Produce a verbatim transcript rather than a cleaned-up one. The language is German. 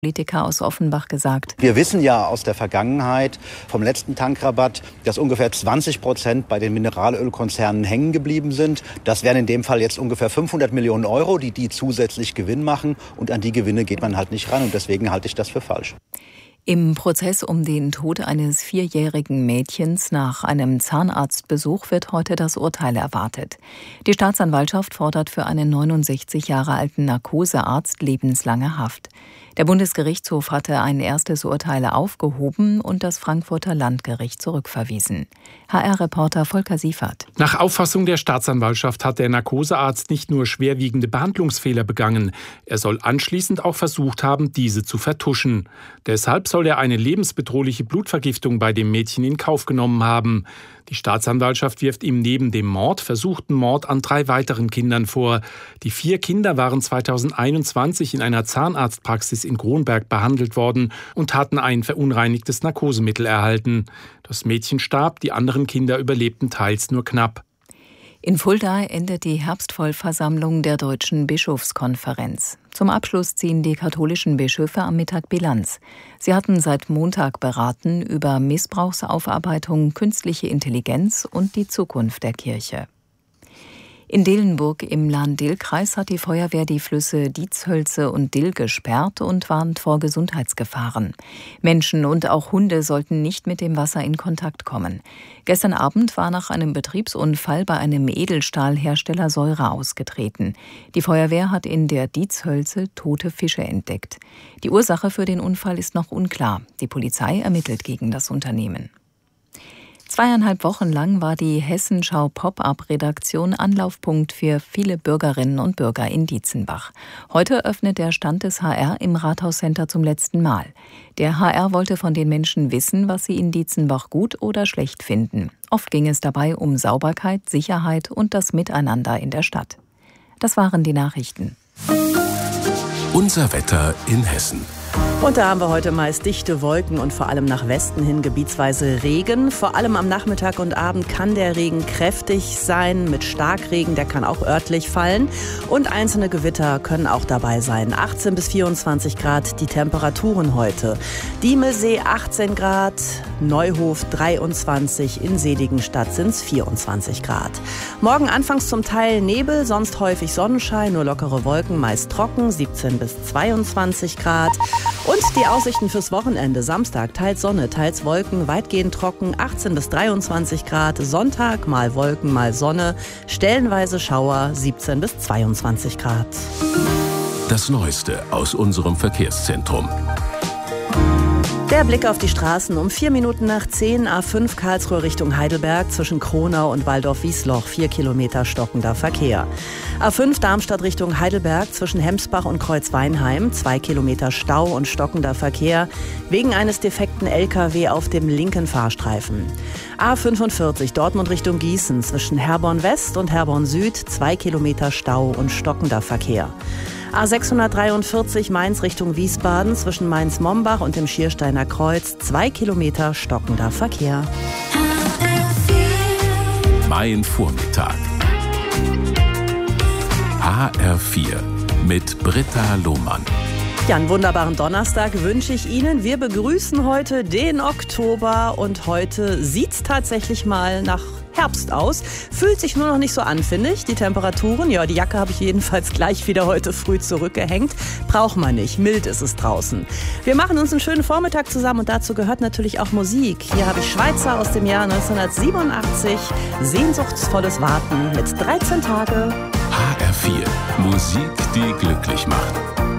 Politiker aus Offenbach gesagt. Wir wissen ja aus der Vergangenheit vom letzten Tankrabatt, dass ungefähr zwanzig Prozent bei den Mineralölkonzernen hängen geblieben sind. Das wären in dem Fall jetzt ungefähr fünfhundert Millionen Euro, die die zusätzlich Gewinn machen. Und an die Gewinne geht man halt nicht ran. Und deswegen halte ich das für falsch. Im Prozess um den Tod eines vierjährigen Mädchens nach einem Zahnarztbesuch wird heute das Urteil erwartet. Die Staatsanwaltschaft fordert für einen neunundsechzig Jahre alten Narkosearzt lebenslange Haft. Der Bundesgerichtshof hatte ein erstes Urteil aufgehoben und das Frankfurter Landgericht zurückverwiesen. H R-Reporter Volker Siefert. Nach Auffassung der Staatsanwaltschaft hat der Narkosearzt nicht nur schwerwiegende Behandlungsfehler begangen, er soll anschließend auch versucht haben, diese zu vertuschen. Deshalb soll er eine lebensbedrohliche Blutvergiftung bei dem Mädchen in Kauf genommen haben. Die Staatsanwaltschaft wirft ihm neben dem Mord versuchten Mord an drei weiteren Kindern vor. Die vier Kinder waren zweitausendeinundzwanzig in einer Zahnarztpraxis in Kronberg behandelt worden und hatten ein verunreinigtes Narkosemittel erhalten. Das Mädchen starb, die anderen Kinder überlebten teils nur knapp. In Fulda endet die Herbstvollversammlung der Deutschen Bischofskonferenz. Zum Abschluss ziehen die katholischen Bischöfe am Mittag Bilanz. Sie hatten seit Montag beraten über Missbrauchsaufarbeitung, künstliche Intelligenz und die Zukunft der Kirche. In Dillenburg im Lahn-Dill-Kreis hat die Feuerwehr die Flüsse Dietshölze und Dill gesperrt und warnt vor Gesundheitsgefahren. Menschen und auch Hunde sollten nicht mit dem Wasser in Kontakt kommen. Gestern Abend war nach einem Betriebsunfall bei einem Edelstahlhersteller Säure ausgetreten. Die Feuerwehr hat in der Dietshölze tote Fische entdeckt. Die Ursache für den Unfall ist noch unklar. Die Polizei ermittelt gegen das Unternehmen. Zweieinhalb Wochen lang war die Hessenschau Pop-up-Redaktion Anlaufpunkt für viele Bürgerinnen und Bürger in Dietzenbach. Heute öffnet der Stand des H R im Rathauscenter zum letzten Mal. Der H R wollte von den Menschen wissen, was sie in Dietzenbach gut oder schlecht finden. Oft ging es dabei um Sauberkeit, Sicherheit und das Miteinander in der Stadt. Das waren die Nachrichten. Unser Wetter in Hessen. Und da haben wir heute meist dichte Wolken und vor allem nach Westen hin gebietsweise Regen. Vor allem am Nachmittag und Abend kann der Regen kräftig sein, mit Starkregen, der kann auch örtlich fallen. Und einzelne Gewitter können auch dabei sein. achtzehn bis vierundzwanzig Grad die Temperaturen heute. Diemelsee achtzehn Grad, Neuhof dreiundzwanzig, in Seligenstadt sind es vierundzwanzig Grad. Morgen anfangs zum Teil Nebel, sonst häufig Sonnenschein, nur lockere Wolken, meist trocken, siebzehn bis zweiundzwanzig Grad. Und die Aussichten fürs Wochenende. Samstag teils Sonne, teils Wolken, weitgehend trocken, achtzehn bis dreiundzwanzig Grad. Sonntag mal Wolken, mal Sonne, stellenweise Schauer, siebzehn bis zweiundzwanzig Grad. Das Neueste aus unserem Verkehrszentrum. Der Blick auf die Straßen um vier Minuten nach zehn, A fünf Karlsruhe Richtung Heidelberg, zwischen Kronau und Waldorf-Wiesloch, vier Kilometer stockender Verkehr. A fünf Darmstadt Richtung Heidelberg, zwischen Hemsbach und Kreuzweinheim, zwei Kilometer Stau und stockender Verkehr, wegen eines defekten L K W auf dem linken Fahrstreifen. A fünfundvierzig Dortmund Richtung Gießen, zwischen Herborn West und Herborn Süd, zwei Kilometer Stau und stockender Verkehr. A sechshundertdreiundvierzig Mainz Richtung Wiesbaden, zwischen Mainz-Mombach und dem Schiersteiner Kreuz, zwei Kilometer stockender Verkehr. Mein Vormittag. H R vier mit Britta Lohmann. Ja, einen wunderbaren Donnerstag wünsche ich Ihnen. Wir begrüßen heute den Oktober und heute sieht's tatsächlich mal nach Herbst aus. Fühlt sich nur noch nicht so an, finde ich. Die Temperaturen, ja, die Jacke habe ich jedenfalls gleich wieder heute früh zurückgehängt. Braucht man nicht, mild ist es draußen. Wir machen uns einen schönen Vormittag zusammen und dazu gehört natürlich auch Musik. Hier habe ich Schweizer aus dem Jahr neunzehnhundertsiebenundachtzig. Sehnsuchtsvolles Warten mit dreizehn Tage. H R vier. Musik, die glücklich macht.